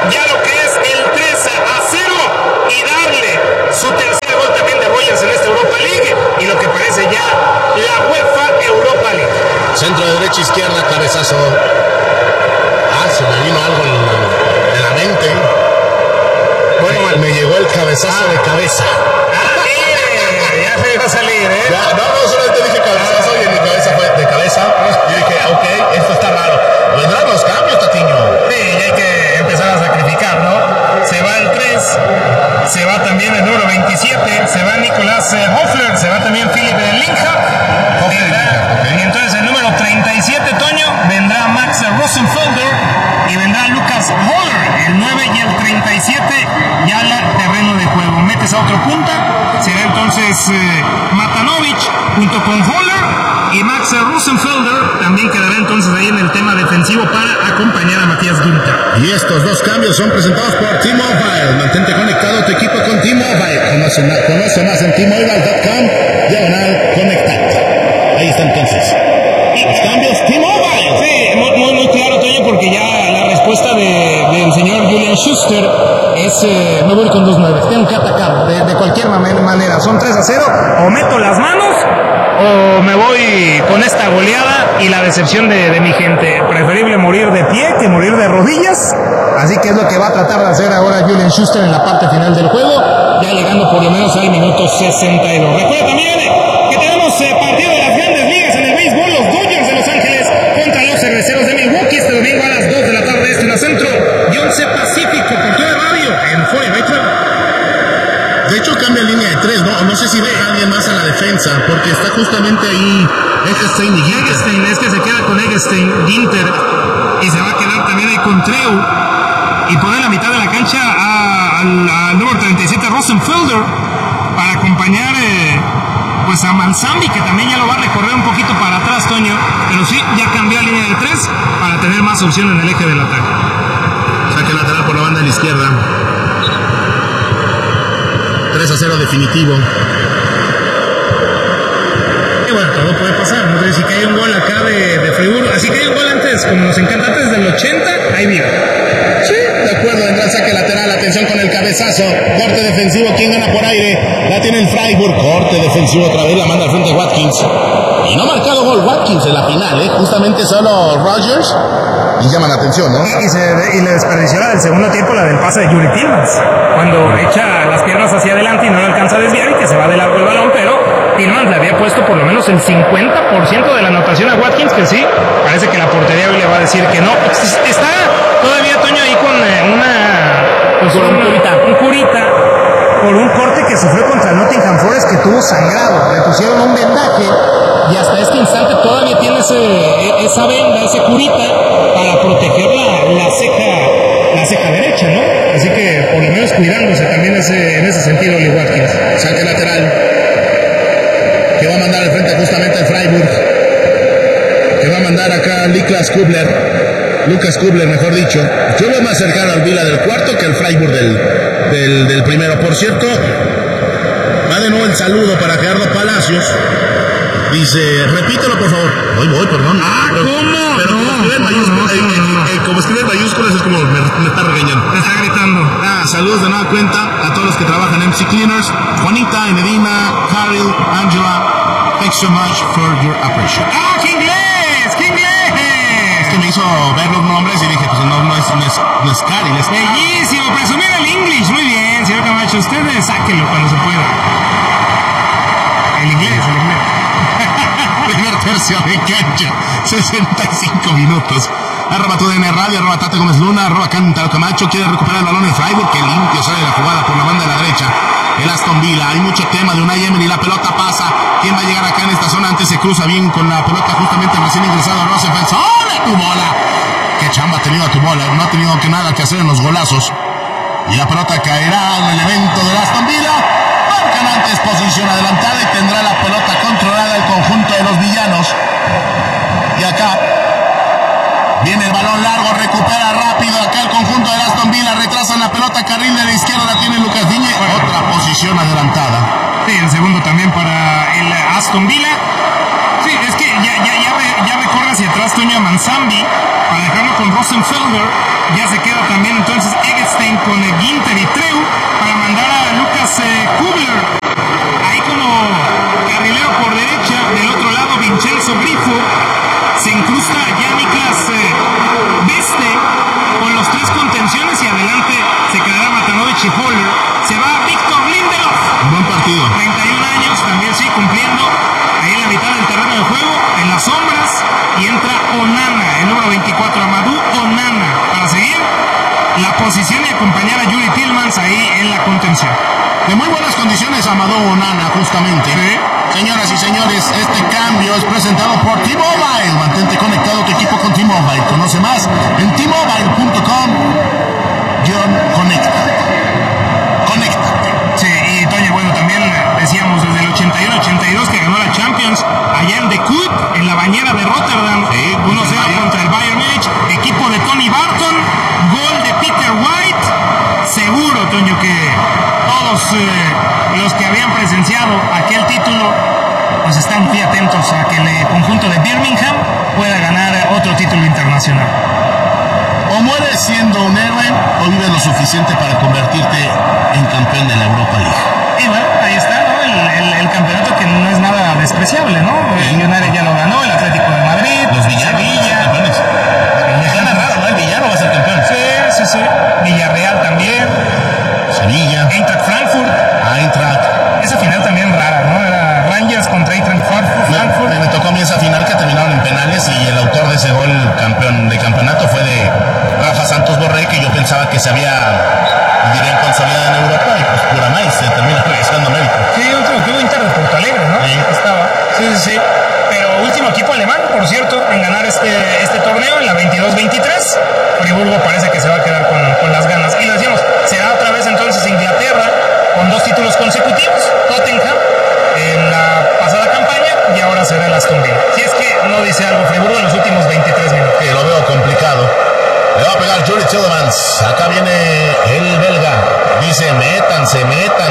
ya lo que es el 3-0 y darle su tercer gol también de Rogers en esta Europa League y lo que parece ya la UEFA Europa League. Centro de derecha, izquierda, cabezazo. Se me vino algo en la mente. Bueno, me llegó el cabezazo de cabeza. Ya se iba a salir, ¿eh? No, solamente dije cabezazo y en mi cabeza fue de cabeza. Y dije, ok, esto está raro. Vendrán los cambios, Tatiño. Sí, y hay que empezar a sacrificar, ¿no? Se va el 3, se va también el número 27, se va Nicolás Hoffler, se va también Philip Linha. Y entonces el número 37, Toño, vendrá Max Rosenfelder y vendrá Lucas Holler, el 9 y el 37, ya al terreno de juego. Metes a otro punta, será entonces Matanovic junto con Holler. Y Max Rosenfelder también quedará entonces ahí en el tema defensivo para acompañar a Matías Ginter. Y estos dos cambios son presentados por T-Mobile. Mantente conectado a tu equipo con T-Mobile. Conoce más en T-Mobile.com/conectarte. Ahí está entonces. Y los cambios T-Mobile. Sí, muy claro, Toño, porque ya la respuesta del señor Julian Schuster es me voy con 2-9. Tengo que atacar de cualquier manera. Son 3-0. O meto las manos o me voy con esta goleada y la decepción de mi gente. Preferible morir de pie que morir de rodillas. Así que es lo que va a tratar de hacer ahora Julian Schuster en la parte final del juego, ya llegando por lo menos al minuto 62. Recuerda también que tenemos partido de las grandes ligas en el béisbol. Los Dodgers de Los Ángeles contra los Cerveceros de Milwaukee este domingo a las 2 de la tarde, este en la Centro y 11 Pacífico por todo el radio en Foy Retro. De hecho cambia línea de 3, no sé si ve a alguien más a la defensa, porque está justamente ahí Eggestein y Ginter. Eggestein, es que se queda con Eggestein, Ginter, y se va a quedar también ahí con Treu, y pone la mitad de la cancha al número 37 Rosenfelder para acompañar pues a Manzambi, que también ya lo va a recorrer un poquito para atrás, Toño, pero sí, ya cambió a línea de 3 para tener más opción en el eje del ataque. Saque lateral por la banda de la izquierda. 3-0 definitivo. Y bueno, todo puede pasar, ¿no? Entonces, si cae un gol acá de Friburgo, así que hay un gol antes, como nos encanta, antes del 80, ahí viva. Sí, de acuerdo, vendrá el saque lateral, atención con el cabezazo, corte defensivo, ¿quién gana por aire? La tiene el Freiburg, corte defensivo otra vez, la manda al frente Watkins. Y no ha marcado gol Watkins en la final, justamente solo Rogers. Y llaman la atención, ¿no? Y le desperdició la del segundo tiempo, la del pase de Yuri Tillmans, cuando echa las piernas hacia adelante y no le alcanza a desviar y que se va de largo el balón, pero Tillmans le había puesto por lo menos el 50% de la anotación a Watkins, que sí, parece que la portería hoy le va a decir que no. Está todavía Toño ahí con un curita por un corte que sufrió contra el Nottingham Forest, que tuvo sangrado, le pusieron un vendaje y hasta este instante todavía tiene esa venda, ese curita para proteger la ceja derecha, ¿no? Así que por lo menos cuidándose también en ese sentido Oli Watkins. Saque lateral que va a mandar al frente justamente el Freiburg, que va a mandar acá Lucas Kubler, mejor dicho. Yo veo más cercano al Vila del cuarto que al Freiburg del primero. Por cierto, va de nuevo el saludo para Gerardo Palacios. Dice, repítelo por favor. Voy, perdón. ¿Cómo? Pero como escribe en mayúsculas es como me está regañando. Me está gritando. Saludos de nueva cuenta a todos los que trabajan en MC Cleaners. Juanita, Enedina, Carol, Angela, thanks so much for your appreciation. ¡Qué inglés! ¡Qué inglés! Es que me hizo ver los nombres y dije, pues no es Carol, es bellísimo, presumir el English. Muy bien, señor Camacho, ustedes sáquenlo cuando se pueda. El inglés. Primer tercio de cancha, 65 minutos. Arroba tu DN Radio, arroba Tate Gómez Luna, arroba Cántaro Camacho. Quiere recuperar el balón en Freiburg, que limpio sale la jugada por la banda de la derecha. El Aston Villa, hay mucho tema de Unai Emery, la pelota pasa. ¿Quién va a llegar acá en esta zona? Antes se cruza bien con la pelota justamente recién ingresado Rosenfeld. ¡Ole tu bola! ¡Qué chamba ha tenido tu bola! No ha tenido nada que hacer en los golazos. Y la pelota caerá en el evento del Aston Villa. Marcan antes posición adelantada y tendrá la pelota controlada el conjunto de los villanos. Y acá viene el balón largo, recupera rápido acá el conjunto de Aston Villa, retrasan la pelota, carril de la izquierda la tiene Lucas Digne, otra posición adelantada. Sí, el segundo también para el Aston Villa. Sí, es que ya recorre hacia atrás Toño Manzambi para dejarlo con Rosenfelder. Ya se queda también entonces Eggestein partido. 31 años, también sí, cumpliendo ahí en la mitad del terreno de juego, en las sombras, y entra Onana, el número 24, Amadou Onana, para seguir la posición y acompañar a Yuri Tillmans ahí en la contención. De muy buenas condiciones Amadou Onana, justamente. Sí. Señoras y señores, este cambio es presentado por T-Mobile. Mantente conectado a tu equipo con T-Mobile. Conoce más en T-Mobile.com/conecta. Sí, y Toño, bueno, también decíamos desde el 81-82 que ganó la Champions allá en The Cup, en la bañera de Rotterdam, Sí, 1-0 contra el Bayern Múnich, equipo de Tony Barton, gol de Peter White. Seguro, Toño, que todos los que habían presenciado aquel título pues están muy atentos a que el conjunto de Birmingham pueda ganar otro título internacional. O mueres siendo un héroe o vives lo suficiente para convertirte en campeón de la Europa League. Y bueno, ahí está, ¿no? El campeonato que no es nada despreciable, ¿no? El United ya lo ganó, el Atlético de Madrid, Los villanos, Sevilla. campeones. Suena raro, ¿no? El villano va a ser campeón. Sí. Villarreal también, Sevilla, Eintracht Frankfurt. Eintracht. Esa final también rara, ¿no? Era Rangers contra Eintracht Frankfurt. Me tocó a mí esa final que terminaron en penales y el autor de ese gol de campeonato fue de Rafa Santos Borré, que yo pensaba que se había, dirían, consolidado en Europa y pues pura maíz, se termina regresando mérito. Sí, último equipo Inter de Porto Alegre, ¿no? Sí. Estaba. Sí. Pero último equipo alemán, por cierto, en ganar este torneo en la 22-23. Friburgo parece que se va a quedar con las ganas. Y lo decíamos, será otra vez entonces Inglaterra con 2 títulos consecutivos. Tottenham en la pasada campaña y ahora será el Aston Villa. Si es que no dice algo Friburgo en los últimos 23 minutos. Que lo veo complicado. Le va a pegar Yuri Tillmans. Acá viene el belga. Dice, métanse,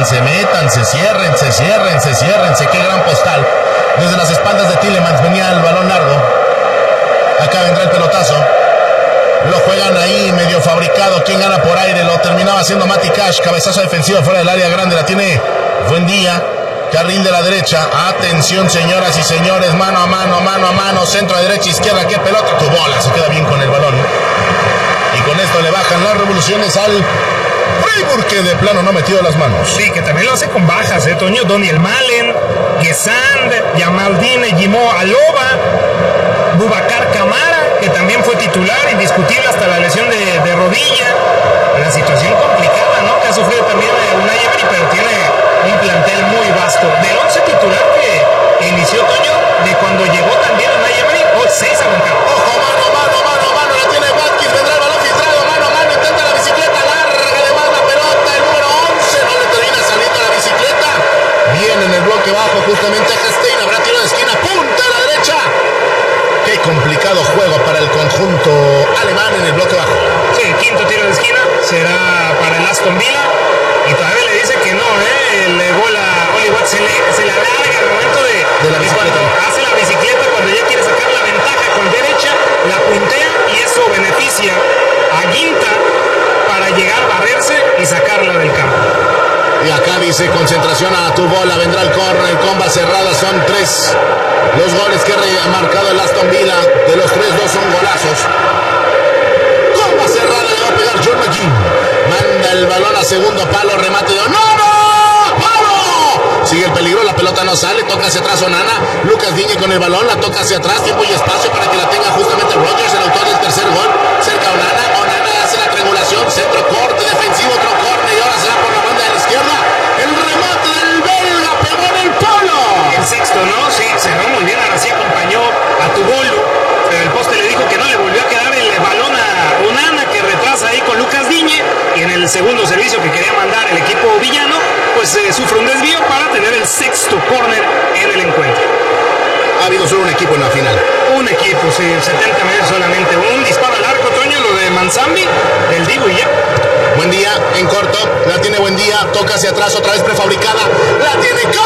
ciérrense. Qué gran postal. Desde las espaldas de Tielemans venía el balón largo. Acá vendrá el pelotazo. Lo juegan ahí medio fabricado. ¿Quién gana por aire? Lo terminaba haciendo Mati Cash. Cabezazo defensivo fuera del área grande. La tiene Buendía. Carril de la derecha. Atención, señoras y señores. Mano a mano. Centro a derecha, izquierda. Qué pelota. Tu bola se queda bien con el balón. Y con esto le bajan las revoluciones al Freiburg, que de plano no metió las manos. Sí, que también lo hace con bajas, Toño. Daniel Malen, Gesand, Yamaldine, Jimo Aloba, Boubacar Camara, que también fue titular, indiscutible hasta la lesión de rodilla. Una situación complicada, ¿no? Que ha sufrido también Unai Emery, pero tiene un plantel muy vasto. Del 11 titular que inició, Toño, de cuando llegó también Unai Emery, 6 arrancaron. Ojo, mano, la tiene Vázquez, vendrá el balón filtrado, mano a mano, intenta la bicicleta, larga además la pelota, el número 11, no le termina saliendo la bicicleta. Bien en el bloque bajo, justamente Hestein, habrá tiro de esquina, punta a la derecha. Qué complicado juego para el conjunto alemán en el bloque bajo. Sí, el quinto tiro de esquina será para el Aston Villa. Y todavía le dice que no, el gol a Oli Watt se le alarga al momento de la bicicleta. Cuando hace la bicicleta, cuando ya quiere sacar la ventaja con derecha, la puntea y eso beneficia a Ginta para llegar, barrerse y sacarla del campo. Y acá dice concentración a tu bola, vendrá el córner, comba cerrada, son 3 los goles que ha marcado el Aston Villa. De los 3, 2 son golazos. Comba cerrada, le va a pegar John McGinn. Manda el balón a segundo palo, remate de ¡No! ¡Palo! Sigue el peligro, la pelota no sale, toca hacia atrás Onana. Lucas Digne con el balón, la toca hacia atrás, tiempo y espacio para que la tenga justamente Rodgers, el autor del tercer gol. Cerca Onana hace la triangulación, centro corte defensivo, otro corte y ahora será por la banda de la izquierda. El remate del belga pegó en el palo. El sexto, ¿no? Sí, cerró muy bien, ahora sí acompañó a Tubolo, pero el poste le dijo que no le volvió a quedar el balón a Onana, que retrasa ahí con Lucas Digne, y en el segundo servicio que quería mandar el equipo villano, pues sufre un desvío para tener el sexto córner en el encuentro. Ha habido solo un equipo en la final. Un equipo, sí, 70 metros solamente. Un disparo al arco, Toño, lo de Manzambi, del Dibu y ya. Buendía en corto, la tiene Buendía, toca hacia atrás, otra vez prefabricada, la tiene Cash.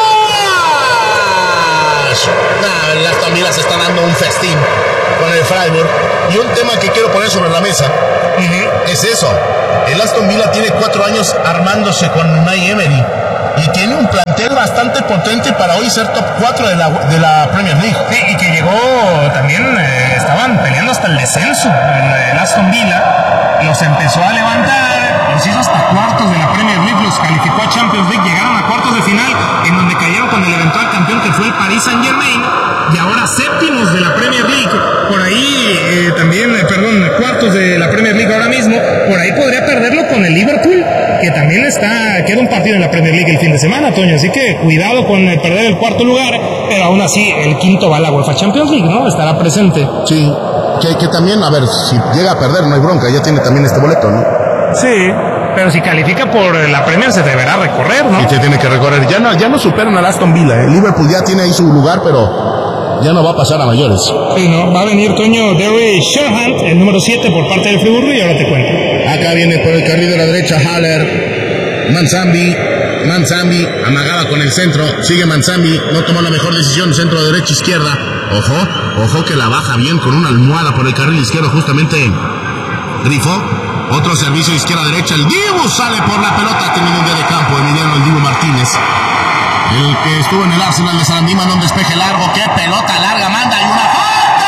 Las Aston se están dando un festín con el Freiburg. Y un tema que quiero poner sobre la mesa es eso. El Aston Villa tiene 4 años armándose con Unai Emery y tiene un plantel bastante potente para hoy ser top 4 de la Premier League. Sí, y que llegó también, estaban peleando hasta el descenso. El Aston Villa los empezó a levantar, los hizo hasta cuartos de la Premier League, los calificó a Champions League, llegaron a cuartos de final. final, en donde cayeron con el eventual campeón que fue el Paris Saint-Germain, y ahora séptimos de la Premier League, por ahí cuartos de la Premier League ahora mismo, por ahí podría perderlo con el Liverpool, que también queda un partido en la Premier League el fin de semana, Toño, así que cuidado con perder el cuarto lugar, pero aún así el quinto va a la UEFA Champions League, ¿no? Estará presente. Sí, que también, a ver, si llega a perder no hay bronca, ya tiene también este boleto, ¿no? Sí, pero si califica por la Premier se deberá recorrer, ¿no? Y se tiene que recorrer, ya no superan al Aston Villa, El Liverpool ya tiene ahí su lugar, pero ya no va a pasar a mayores. Sí, no, va a venir Toño Derry Sherhand, el número 7 por parte del Friburgo, y ahora te cuento. Acá viene por el carril de la derecha Haller, Manzambi amagaba con el centro, sigue Manzambi, no tomó la mejor decisión, centro de derecha izquierda, ojo que la baja bien con una almohada por el carril izquierdo, justamente Grifo, otro servicio izquierda-derecha, el Dibu sale por la pelota, teniendo un día de campo, Emiliano el Dibu Martínez, el que estuvo en el Arsenal de Sarandí, manda un despeje largo, qué pelota larga manda, y una falta,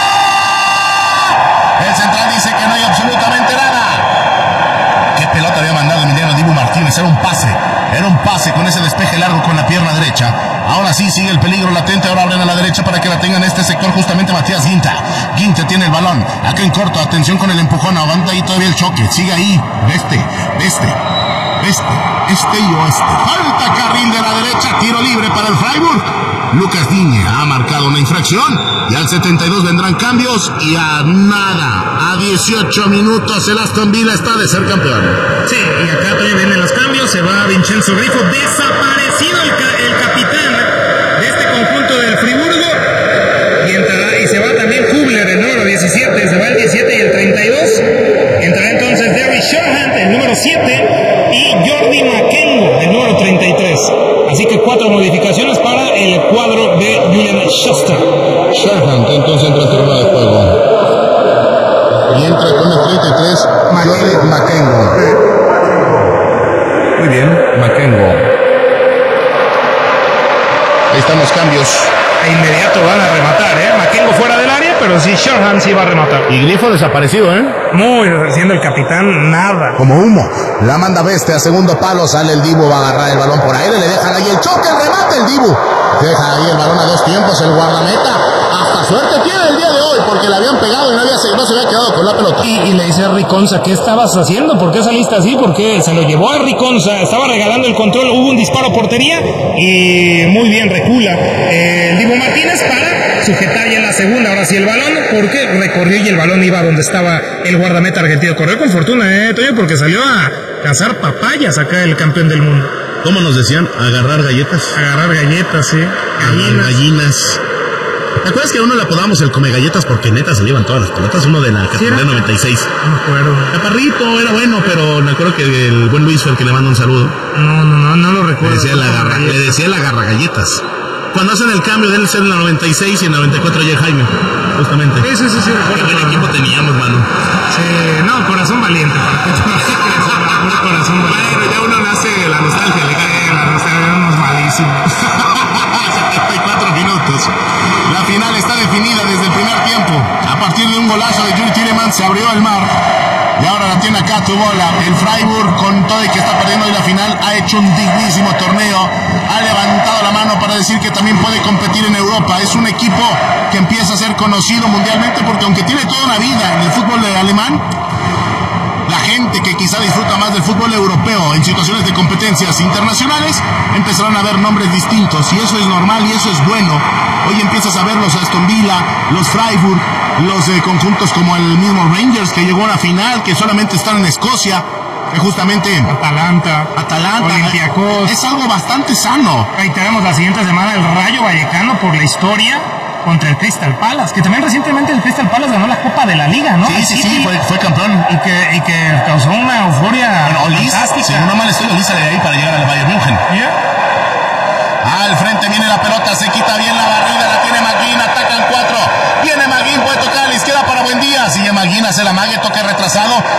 el central dice que no hay absolutamente nada, qué pelota había mandado Emiliano el Dibu Martínez, era un pase con ese despeje largo con la pierna derecha. Ahora sí sigue el peligro latente, ahora abren a la derecha para que la tengan en este sector justamente Matías Ginta tiene el balón, acá en corto, atención con el empujón, aguanta ahí todavía el choque, sigue ahí, este y oeste, falta carril de la derecha, tiro libre para el Freiburg. Lucas Digne ha marcado una infracción y al 72 vendrán cambios y a 18 minutos el Aston Villa está de ser campeón. Sí, y acá todavía vienen los cambios, se va Vincenzo Grifo, desaparecido el capitán de este conjunto del Friburgo, y se va también Kubler, el número 17, se va el 17 y el 32, entrará entonces Derry Sherhand, el número 7, y Jordi Makengo, el número 33. Así que 4 modificaciones para el cuadro de Julian Schuster. Sherhand entonces entra en terreno de juego. Y entra con el 33 Jordi Makengo. Muy bien, Makengo. Ahí están los cambios. E inmediato van a rematar, Makengo fuera del área, pero sí, Sherhand sí va a rematar. Y Grifo desaparecido, Muy, siendo el capitán, nada. Como humo. La manda Bestia a segundo palo, sale el Dibu, va a agarrar el balón por aire, le dejan ahí el choque, el remate, el Dibu. Deja ahí el balón a 2 tiempos, el guardameta. Hasta suerte tiene el día de hoy, porque le habían pegado y no se había quedado con la pelota. Y le dice a Riconza, ¿qué estabas haciendo? ¿Por qué saliste así? Porque se lo llevó a Riconza, estaba regalando el control, hubo un disparo a portería y muy bien recula el Dibu Martínez para sujetar ya en la segunda, ahora sí el balón, porque recorrió y el balón iba donde estaba el guardameta argentino. Corrió con fortuna, Toño, porque salió a cazar papayas acá el campeón del mundo. ¿Cómo nos decían? Agarrar galletas. Agarrar galletas, sí. Gallinas. ¿Te acuerdas que a uno le apodamos el come galletas porque neta se llevan todas las pelotas? Uno de la categoría 96. No me acuerdo. Chaparrito, era bueno, pero me acuerdo que el buen Luis fue el que le manda un saludo. No lo recuerdo. Le decía la agarra galletas. Cuando hacen el cambio de él ser en la 96 y en la 94 ya Jaime, justamente. Sí. Qué buen equipo teníamos, mano. Sí, no, corazón valiente. Corazón valiente. Bueno, ya uno nace la nostalgia, la nostalgia, éramos malísimos. 74 minutos. La final está definida desde el primer tiempo. A partir de un golazo de Jules Tielemans se abrió el mar. Y ahora la tiene acá tu bola. El Freiburg, con todo y que está perdiendo hoy la final, ha hecho un dignísimo torneo. Ha levantado la mano para decir que también puede competir en Europa. Es un equipo que empieza a ser conocido mundialmente porque aunque tiene toda una vida en el fútbol alemán, la gente que quizá disfruta más del fútbol europeo en situaciones de competencias internacionales empezarán a ver nombres distintos y eso es normal y eso es bueno. Hoy empiezas a ver los Aston Villa, los Freiburg, los conjuntos como el mismo Rangers que llegó a la final, que solamente están en Escocia, que justamente Atalanta, Olympiacos. Es algo bastante sano. Ahí tenemos la siguiente semana el Rayo Vallecano por la historia contra el Crystal Palace, que también recientemente el Crystal Palace ganó la Copa de la Liga, ¿no? Sí, fue campeón. Y que causó una euforia fantástica. Si no mal estoy, Olís sale de ahí para llegar al Bayern München. Al frente viene la pelota, se quita bien la barrida, la tiene Maguín, atacan 4. Viene Maguín, puede tocar a la izquierda para Buendía. Sigue Maguín, hace la mague, toque retrasado.